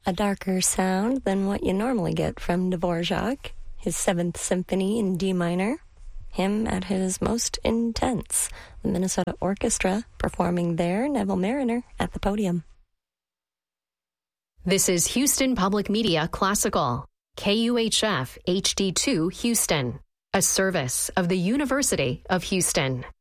A darker sound than what you normally get from Dvorak, his Seventh Symphony in D minor. Him at his most intense. The Minnesota Orchestra performing there, Neville Mariner at the podium. This is Houston Public Media Classical, KUHF HD2 Houston, a service of the University of Houston.